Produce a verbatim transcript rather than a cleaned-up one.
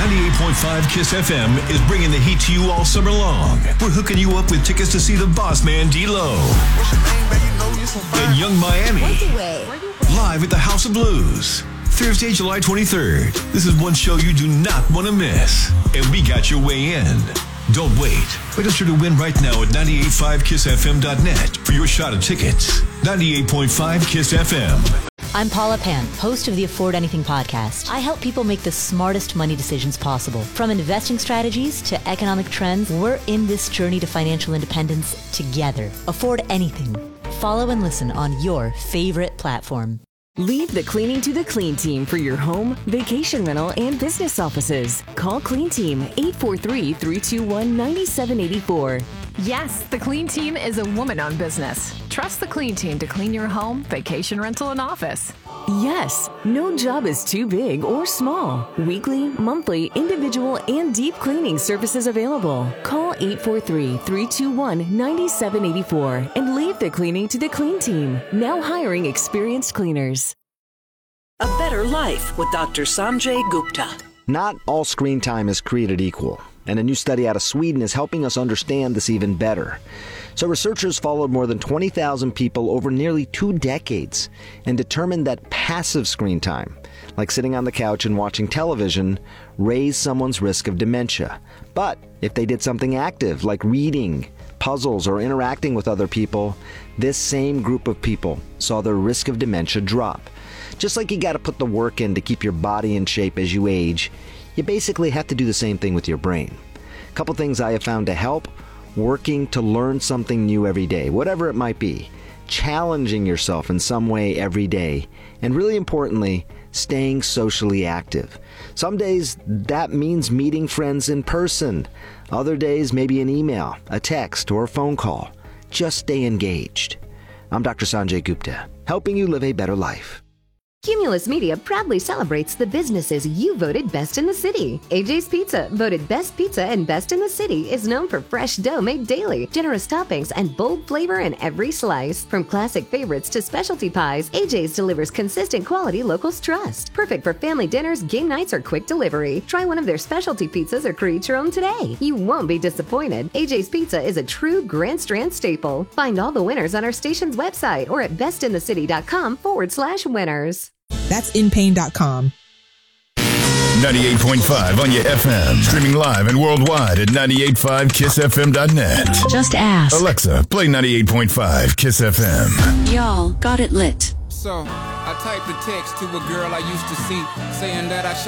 ninety-eight point five KISS F M is bringing the heat to you all summer long. We're hooking you up with tickets to see the boss man D-Lo and Young Miami live at the House of Blues. Thursday, July twenty-third. This is one show you do not want to miss. And we got your way in. Don't wait. Register to win right now at nine eight five kiss f m dot net for your shot at tickets. ninety-eight point five KISS F M. I'm Paula Pan, host of the Afford Anything podcast. I help people make the smartest money decisions possible. From investing strategies to economic trends, we're in this journey to financial independence together. Afford Anything. Follow and listen on your favorite platform. Leave the cleaning to the Clean Team for your home, vacation rental, and business offices. Call Clean Team eight four three, three two one, nine seven eight four. Yes, the Clean Team is a woman-owned business. Trust the Clean Team to clean your home, vacation rental, and office. Yes, no job is too big or small. Weekly, monthly, individual, and deep cleaning services available. Call eight four three, three two one, nine seven eight four and leave the cleaning to the Clean Team. Now hiring experienced cleaners. A Better Life with Doctor Sanjay Gupta. Not all screen time is created equal, and a new study out of Sweden is helping us understand this even better. So researchers followed more than twenty thousand people over nearly two decades and determined that passive screen time, like sitting on the couch and watching television, raised someone's risk of dementia. But if they did something active, like reading, puzzles, or interacting with other people, this same group of people saw their risk of dementia drop. Just like you got to put the work in to keep your body in shape as you age, you basically have to do the same thing with your brain. A couple things I have found to help: working to learn something new every day, whatever it might be, challenging yourself in some way every day, and really importantly, staying socially active. Some days that means meeting friends in person. Other days maybe an email, a text, or a phone call. Just stay engaged. I'm Doctor Sanjay Gupta, helping you live a better life. Cumulus Media proudly celebrates the businesses you voted best in the city. A J's Pizza, voted best pizza and best in the city, is known for fresh dough made daily, generous toppings, and bold flavor in every slice. From classic favorites to specialty pies, A J's delivers consistent quality locals trust. Perfect for family dinners, game nights, or quick delivery. Try one of their specialty pizzas or create your own today. You won't be disappointed. A J's Pizza is a true Grand Strand staple. Find all the winners on our station's website or at bestinthecity.com forward slash winners. That's in pain dot com. ninety-eight point five on your F M. Streaming live and worldwide at nine eight five kiss f m dot net. Just ask. Alexa, play ninety-eight point five KISS F M. Y'all got it lit. So, I typed a text to a girl I used to see, saying that I